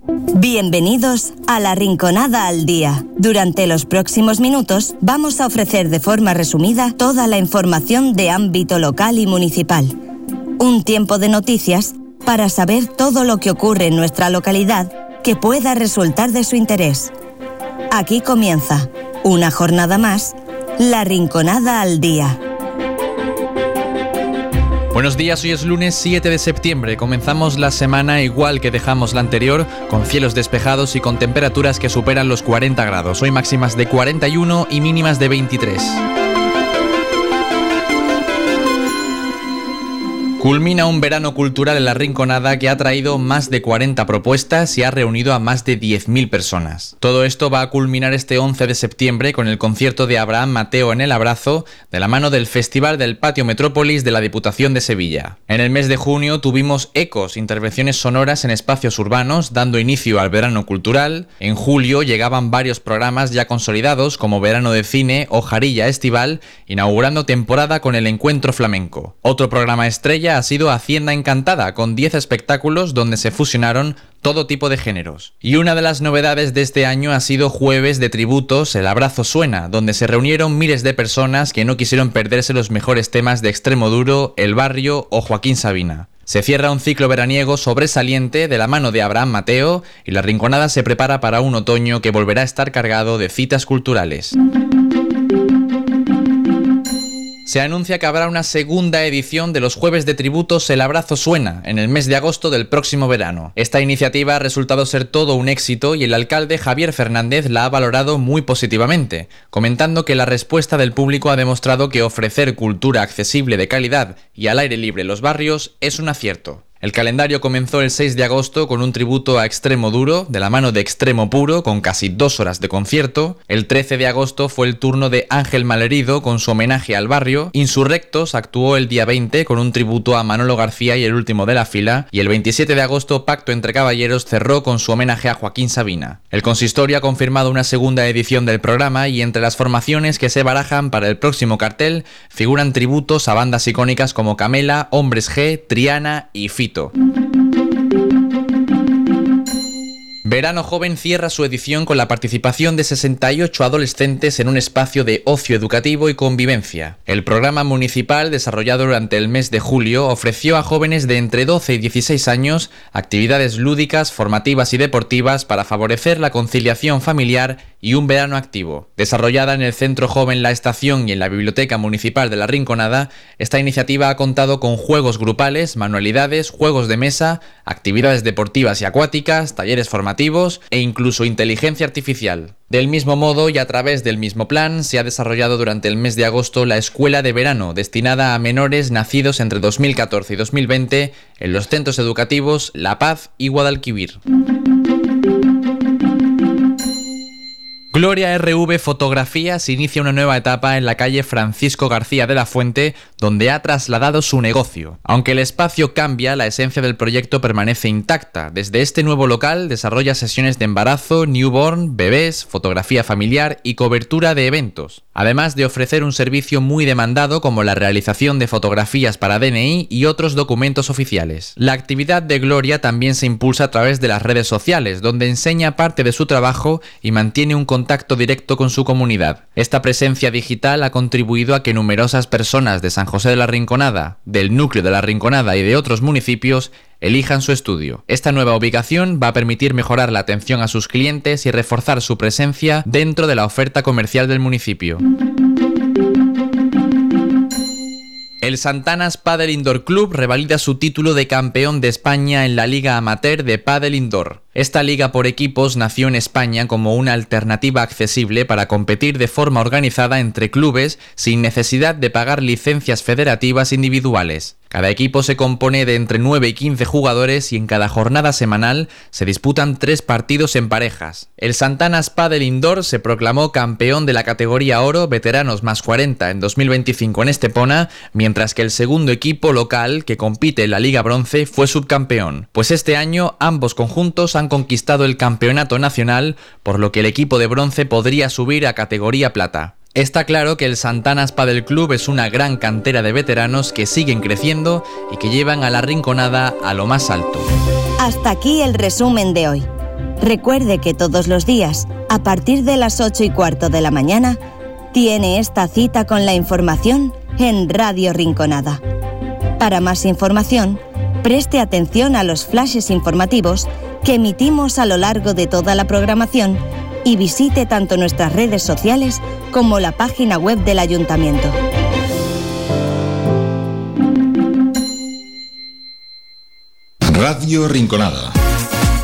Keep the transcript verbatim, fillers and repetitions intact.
Bienvenidos a La Rinconada al Día. Durante los próximos minutos vamos a ofrecer de forma resumida toda la información de ámbito local y municipal. Un tiempo de noticias para saber todo lo que ocurre en nuestra localidad que pueda resultar de su interés. Aquí comienza, una jornada más, La Rinconada al Día. Buenos días, hoy es lunes siete de septiembre. Comenzamos la semana igual que dejamos la anterior, con cielos despejados y con temperaturas que superan los cuarenta grados. Hoy máximas de cuarenta y uno y mínimas de veintitrés. Culmina un verano cultural en La Rinconada que ha traído más de cuarenta propuestas y ha reunido a más de diez mil personas. Todo esto va a culminar este once de septiembre con el concierto de Abraham Mateo en El Abrazo, de la mano del Festival del Patio Metrópolis de la Diputación de Sevilla. En el mes de junio tuvimos ecos, intervenciones sonoras en espacios urbanos, dando inicio al verano cultural. En julio llegaban varios programas ya consolidados como Verano de Cine o Jarilla Estival, inaugurando temporada con el Encuentro Flamenco. Otro programa estrella ha sido Hacienda Encantada, con diez espectáculos donde se fusionaron todo tipo de géneros. Y una de las novedades de este año ha sido Jueves de Tributos, El Abrazo Suena, donde se reunieron miles de personas que no quisieron perderse los mejores temas de Extremoduro, El Barrio o Joaquín Sabina. Se cierra un ciclo veraniego sobresaliente de la mano de Abraham Mateo y La Rinconada se prepara para un otoño que volverá a estar cargado de citas culturales. Se anuncia que habrá una segunda edición de los Jueves de Tributos El Abrazo Suena en el mes de agosto del próximo verano. Esta iniciativa ha resultado ser todo un éxito y el alcalde Javier Fernández la ha valorado muy positivamente, comentando que la respuesta del público ha demostrado que ofrecer cultura accesible de calidad y al aire libre en los barrios es un acierto. El calendario comenzó el seis de agosto con un tributo a Extremoduro, de la mano de Extremo Puro, con casi dos horas de concierto. El trece de agosto fue el turno de Ángel Malherido con su homenaje al barrio. Insurrectos actuó el día veinte con un tributo a Manolo García y el último de la fila. Y el veintisiete de agosto Pacto entre Caballeros cerró con su homenaje a Joaquín Sabina. El consistorio ha confirmado una segunda edición del programa y entre las formaciones que se barajan para el próximo cartel figuran tributos a bandas icónicas como Camela, Hombres G, Triana y Fito. Verano Joven cierra su edición con la participación de sesenta y ocho adolescentes en un espacio de ocio educativo y convivencia. El programa municipal, desarrollado durante el mes de julio, ofreció a jóvenes de entre doce y dieciséis años actividades lúdicas, formativas y deportivas para favorecer la conciliación familiar y un verano activo. Desarrollada en el Centro Joven La Estación y en la Biblioteca Municipal de La Rinconada, esta iniciativa ha contado con juegos grupales, manualidades, juegos de mesa, actividades deportivas y acuáticas, talleres formativos e incluso inteligencia artificial. Del mismo modo y a través del mismo plan, se ha desarrollado durante el mes de agosto la Escuela de Verano, destinada a menores nacidos entre dos mil catorce y dos mil veinte en los centros educativos La Paz y Guadalquivir. Gloria R V Fotografías inicia una nueva etapa en la calle Francisco García de la Fuente, donde ha trasladado su negocio. Aunque el espacio cambia, la esencia del proyecto permanece intacta. Desde este nuevo local desarrolla sesiones de embarazo, newborn, bebés, fotografía familiar y cobertura de eventos, además de ofrecer un servicio muy demandado como la realización de fotografías para D N I y otros documentos oficiales. La actividad de Gloria también se impulsa a través de las redes sociales, donde enseña parte de su trabajo y mantiene un contacto contacto directo con su comunidad. Esta presencia digital ha contribuido a que numerosas personas de San José de la Rinconada, del núcleo de La Rinconada y de otros municipios elijan su estudio. Esta nueva ubicación va a permitir mejorar la atención a sus clientes y reforzar su presencia dentro de la oferta comercial del municipio. El Santanas Pádel Indoor Club revalida su título de campeón de España en la Liga Amateur de Pádel Indoor. Esta liga por equipos nació en España como una alternativa accesible para competir de forma organizada entre clubes sin necesidad de pagar licencias federativas individuales. Cada equipo se compone de entre nueve y quince jugadores y en cada jornada semanal se disputan tres partidos en parejas. El Santanas Pádel Indoor se proclamó campeón de la categoría Oro Veteranos más cuarenta en dos mil veinticinco en Estepona, mientras que el segundo equipo local que compite en la Liga Bronce fue subcampeón. Pues este año ambos conjuntos han conquistado el campeonato nacional, por lo que el equipo de bronce podría subir a categoría plata. Está claro que el Santanas Pádel Club es una gran cantera de veteranos que siguen creciendo y que llevan a La Rinconada a lo más alto. Hasta aquí el resumen de hoy. Recuerde que todos los días, a partir de las ocho y cuarto de la mañana, tiene esta cita con la información en Radio Rinconada. Para más información, preste atención a los flashes informativos que emitimos a lo largo de toda la programación y visite tanto nuestras redes sociales como la página web del Ayuntamiento. Radio Rinconada.